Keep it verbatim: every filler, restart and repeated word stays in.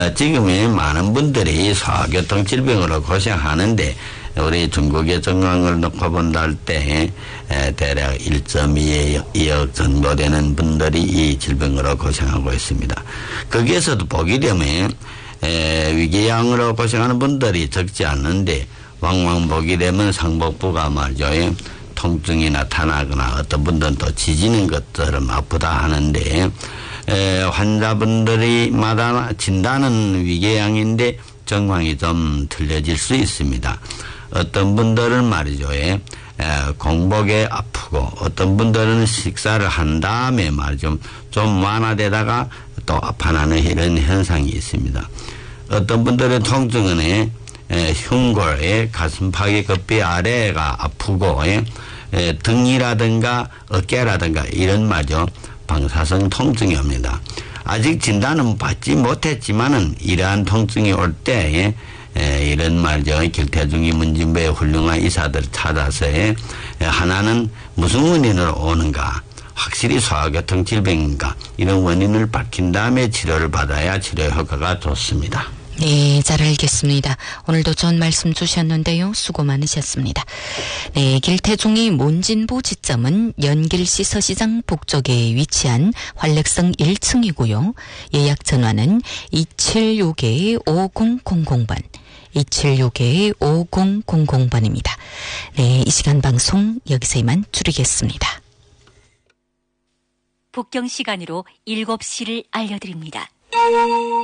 지금은 많은 분들이 소화교통 질병으로 고생하는데 우리 중국의 정황을 놓고 본다 할 때 대략 일 점 이억 정도 되는 분들이 이 질병으로 고생하고 있습니다. 거기에서도 보게 되면 위궤양으로 고생하는 분들이 적지 않는데 왕왕 보게 되면 상복부가 말이죠. 통증이 나타나거나 어떤 분들은 또 지지는 것처럼 아프다 하는데 에, 환자분들이 마다 진단은 위궤양인데 정황이 좀 틀려질 수 있습니다. 어떤 분들은 말이죠. 에, 공복에 아프고 어떤 분들은 식사를 한 다음에 말이죠. 좀 완화되다가 또 아파나는 이런 현상이 있습니다. 어떤 분들은 통증은 에, 흉골, 가슴팍의 급비 아래가 아프고 에, 에, 등이라든가 어깨라든가 이런 말이죠. 방사성 통증이 옵니다. 아직 진단은 받지 못했지만은 이러한 통증이 올 때 이런 말이죠. 길태중이 문진부의 훌륭한 의사들을 찾아서 하나는 무슨 원인으로 오는가, 확실히 소화교통 질병인가 이런 원인을 밝힌 다음에 치료를 받아야 치료 효과가 좋습니다. 네, 잘 알겠습니다. 오늘도 좋은 말씀 주셨는데요. 수고 많으셨습니다. 네, 길태중이 문진부 지점은 연길시 서시장 북쪽에 위치한 활력성 일 층이고요. 예약 전화는 이칠육 오공공공 번, 이칠육 오공공공 번입니다. 네, 이 시간 방송 여기서 이만 줄이겠습니다. 북경 시간으로 일곱 시를 알려드립니다.